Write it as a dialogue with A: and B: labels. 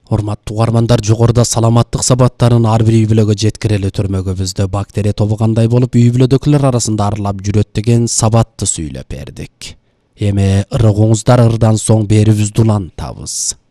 A: Урматтуу угармандар, жогоруда саламаттык сабаттарын ар бир үй-бүлөгө жеткирели төрмөгүбүздө бактерия тобу кандай болуп үй бүлөдөгүлөр арасында арылап жүрөт деген сабатты сүйлөп бердик. Эми ырыгыңыздар, ырдан соң берибизди улантабыз.